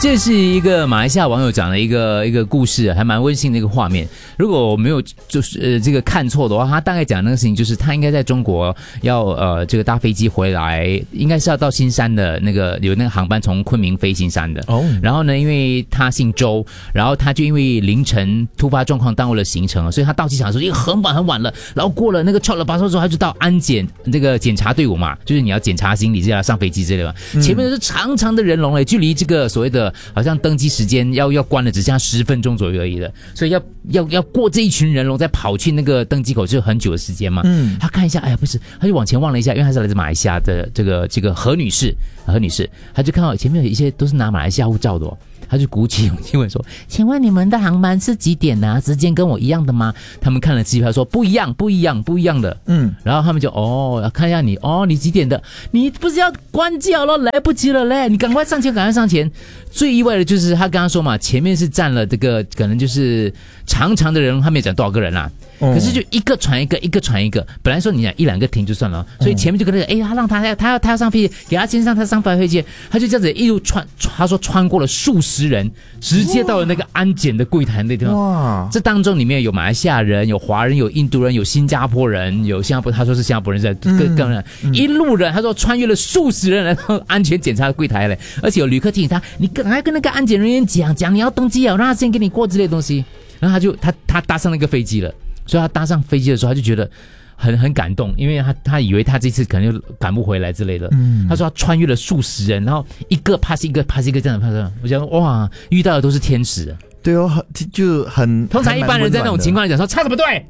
这是一个马来西亚网友讲的一个故事，还蛮温馨的一个画面。如果我没有就是这个看错的话，他大概讲那个事情就是他应该在中国要这个搭飞机回来，应该是要到新山的那个有那个航班从昆明飞新山的。然后呢，因为他姓周，然后他就因为凌晨突发状况耽误了行程，所以他到机场的时候已经很晚了。然后过了那个charter bus之后，他就到安检这个检查队伍嘛，就是你要检查行李，就要上飞机之类的嘛。前面是长长的人龙距离这个所谓的好像登机时间要关了，只剩下10分钟左右而已的，所以要过这一群人龙再跑去那个登机口，就很久的时间嘛。他看一下，哎呀不是，他就往前望了一下，因为他是来自马来西亚的这个何女士，他就看到前面有一些都是拿马来西亚护照的他就鼓起勇气问说：“请问你们的航班是几点啊？时间跟我一样的吗？”他们看了机票说：“不一样的。”然后他们就看一下你你几点的？你不是要关机了，来不及了嘞！你赶快上前。最意外的就是他刚刚说嘛，前面是站了这个可能就是长长的人，他没有讲多少个人啦。可是就一个传一个，本来说你讲一两个停就算了，所以前面就跟那个他让他要上飞机，给他先上他上飞机，他就这样子一路他说穿过了数十人，直接到了那个安检的柜台那地方。哇！这当中里面有马来西亚人，有华人，有印度人，有新加坡人，他说是新加坡人在更人，一路人，他说穿越了数十人来到安全检查的柜台嘞，而且有旅客提醒他，你还跟那个安检人员讲你要登机啊，让他先给你过之类的东西，然后他搭上那个飞机了。所以他搭上飞机的时候，他就觉得很感动，因为他以为他这次可能就赶不回来之类的。他说他穿越了数十人，然后一个 pass 一个这样的 pass， 我觉得哇，遇到的都是天使。 对哦，就很通常一般人在那种情况讲说差什么队，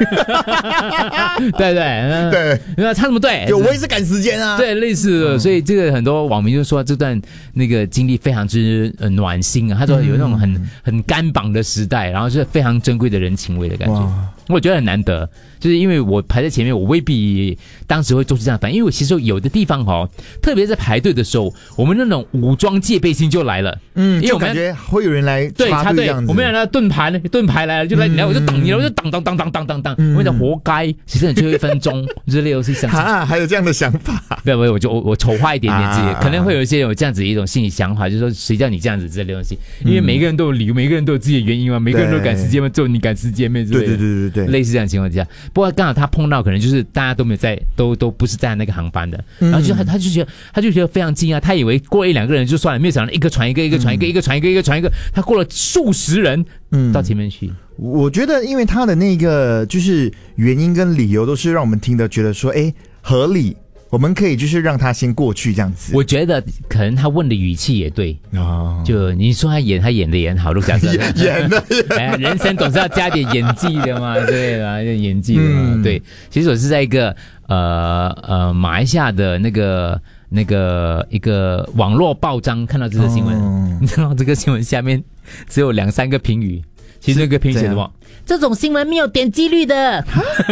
对，差什么队， 就我也是赶时间啊， 对，类似的。所以这个很多网民就说这段那个经历非常之暖心啊。他说有那种很干绑的时代，然后是非常珍贵的人情味的感觉。我觉得很难得，就是因为我排在前面，我未必当时会做出这样的反应，因为我其实有的地方特别在排队的时候，我们那种武装戒备心就来了。因为我们感觉会有人来插队，我们要盾牌来了，就来你来我就挡你了，我就挡，我跟你讲活该，其实你最后1分钟之类的是想还有这样的想法？ 不，我丑化一点点自己，可能会有一些有这样子一种心理想法，就是说谁叫你这样子之类的东西，因为每个人都有理由，每个人都有自己的原因嘛，每个人都赶时间嘛，只有你赶时间嘛之类的。对，类似这样的情况之下，不过刚好他碰到可能就是大家都没有在，都不是在那个航班的，然后他就觉得非常惊讶，他以为过1-2个人就算了，没有想到一个传一个，一个传一个，他过了数十人到前面去。 我觉得因为他的那个就是原因跟理由都是让我们听得觉得说合理，我们可以就是让他先过去这样子。 我觉得可能他问的语气也对就你说他演的也很好，陆家声演的人生总是要加点演技的嘛，对吧？演技的嘛，对。其实我是在一个马来西亚的那个一个网络报章看到这个新闻，你知道这个新闻下面只有2-3个评语，其实这个评语写什么？这种新闻没有点击率的。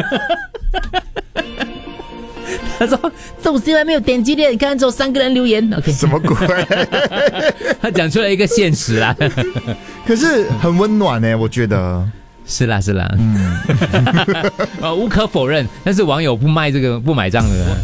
他说这种新闻没有点击率，你看只有3个人留言。OK， 什么鬼？ 他讲出了一个现实啦。 可是很温暖我觉得。 是啦，无可否认，但是网友不买账的。